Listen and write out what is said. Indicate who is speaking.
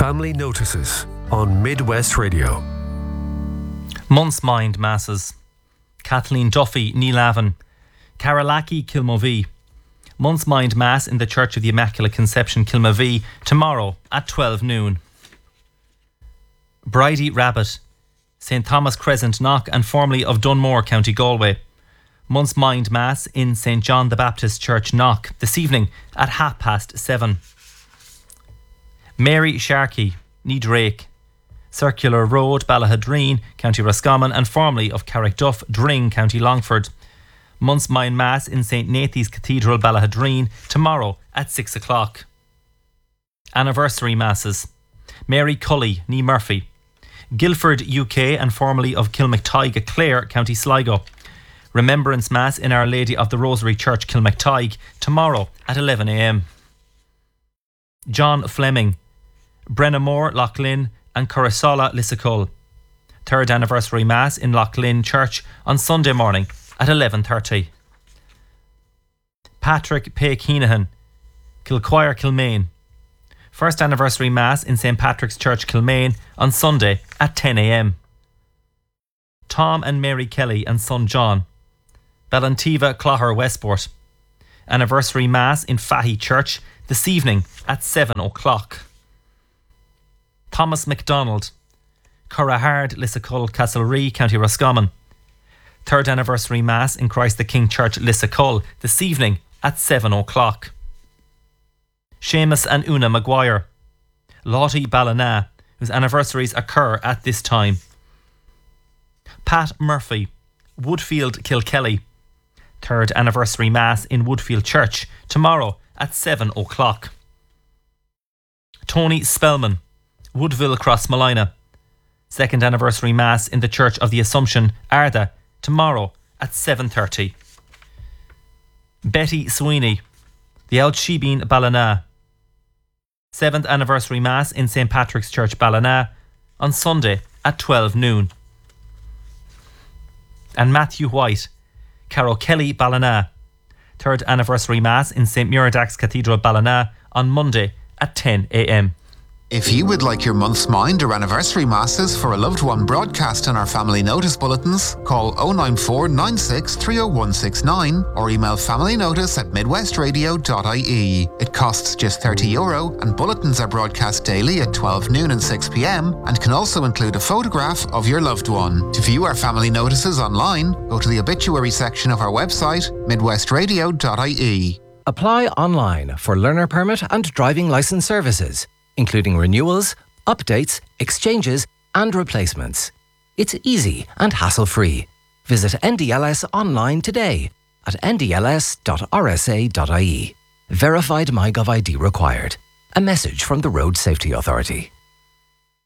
Speaker 1: Family Notices on Midwest Radio.
Speaker 2: Month's Mind Masses. Kathleen Duffy, Neelavin. Carolaki, Kilmovee. Month's Mind Mass in the Church of the Immaculate Conception, Kilmovee, tomorrow at 12 noon. Bridie Rabbit, St Thomas Crescent, Knock, and formerly of Dunmore, County Galway. Month's Mind Mass in St John the Baptist Church, Knock, this evening at 7:30. Mary Sharkey, Needrake, Circular Road, Ballahadreen, County Roscommon, and formerly of Carrickduff, Dring, County Longford. Month's Mind Mass in St Nathan's Cathedral, Ballahadreen, tomorrow at 6 o'clock. Anniversary Masses. Mary Cully, Nee Murphy. Guildford, UK, and formerly of Kilmactygue, Clare, County Sligo. Remembrance Mass in Our Lady of the Rosary Church, Kilmactygue, tomorrow at 11 a.m. John Fleming, Brennamore, Loughlin, and Currasalla, Lissacull. Third Anniversary Mass in Loughlin Church on Sunday morning at 11:30. Patrick Pay Keenahan, Kilquire, Kilmaine. First Anniversary Mass in St Patrick's Church, Kilmaine on Sunday at 10 a.m. Tom and Mary Kelly and son John, Ballantiva, Clogher, Westport. Anniversary Mass in Fahy Church this evening at 7 o'clock. Thomas MacDonald, Currahard, Lissacull, Castlerea, County Roscommon. Third Anniversary Mass in Christ the King Church, Lissacull, this evening at 7 o'clock. Seamus and Una Maguire, Lottie Ballina, whose anniversaries occur at this time. Pat Murphy, Woodfield, Kilkelly. Third Anniversary Mass in Woodfield Church tomorrow at 7 o'clock. Tony Spellman, Woodville, Crossmolina. Second Anniversary Mass in the Church of the Assumption, Arda, tomorrow at 7:30. Betty Sweeney, the Old Shebeen, Ballina. Seventh Anniversary Mass in St Patrick's Church, Ballina, on Sunday at 12 noon. And Matthew White, Carrow Kelly, Ballina. Third Anniversary Mass in St Muradach's Cathedral, Ballina, on Monday at 10 a.m.
Speaker 3: If you would like your month's mind or anniversary masses for a loved one broadcast in our family notice bulletins, call 094 96 30169 or email familynotice@midwestradio.ie. It costs just €30 and bulletins are broadcast daily at 12 noon and 6 p.m. and can also include a photograph of your loved one. To view our family notices online, go to the obituary section of our website, midwestradio.ie.
Speaker 4: Apply online for learner permit and driving licence services, including renewals, updates, exchanges and replacements. It's easy and hassle-free. Visit NDLS online today at ndls.rsa.ie. Verified MyGov ID required. A message from the Road Safety Authority.